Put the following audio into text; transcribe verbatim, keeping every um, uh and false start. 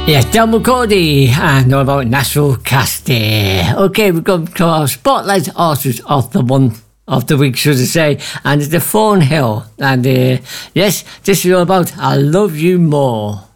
Yes, Del McCordy and all about Nashville Casty. Okay, we've got to our Spotlight Artist of the month, of the week, should I say, and it's the Thornhill. And uh, yes, this is all about I Love You More.